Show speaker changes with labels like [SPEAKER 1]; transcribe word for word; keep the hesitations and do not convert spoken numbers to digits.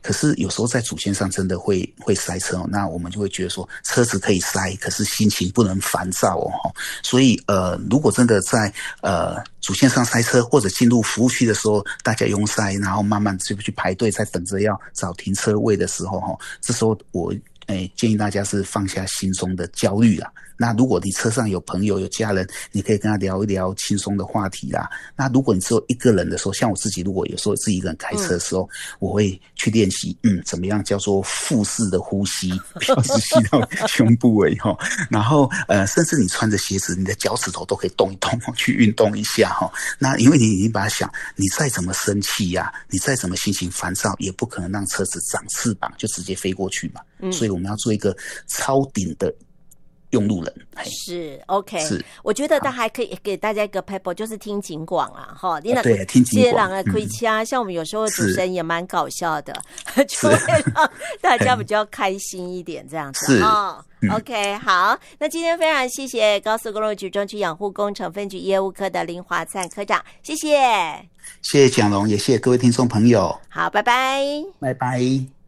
[SPEAKER 1] 可是有时候在主线上真的会会塞车哦，那我们就会觉得说车子可以塞，可是心情不能烦躁哦。所以呃，如果真的在呃主线上塞车，或者进入服务区的时候大家拥塞，然后慢慢就去排队，在等着要找停车位的时候，这时候我诶建议大家是放下心中的焦虑啦。那如果你车上有朋友有家人，你可以跟他聊一聊轻松的话题啦。那如果你只有一个人的时候，像我自己如果有时候自己一个人开车的时候，嗯、我会去练习嗯怎么样叫做腹式的呼吸，不要只吸到胸部而已齁。然后呃甚至你穿着鞋子，你的脚趾头都可以动一动，去运动一下齁。那因为你已经把它想，你再怎么生气呀、啊，你再怎么心情烦躁，也不可能让车子长翅膀就直接飞过去嘛。嗯、所以我们要做一个超顶的用路人。
[SPEAKER 2] 是 OK，
[SPEAKER 1] 是，
[SPEAKER 2] 我觉得他还可以给大家一个 paper， 就是听警广啊，哈，你
[SPEAKER 1] 那对听警广
[SPEAKER 2] 的开车、嗯，像我们有时候主持人也蛮搞笑的，就会让大家比较开心一点，这样子啊。嗯、OK， 好，那今天非常谢谢高速公路局中区养护工程分局业务科的林华灿科长，谢谢，
[SPEAKER 1] 谢谢蒋龙，也谢谢各位听众朋友，
[SPEAKER 2] 好，拜拜，
[SPEAKER 1] 拜拜。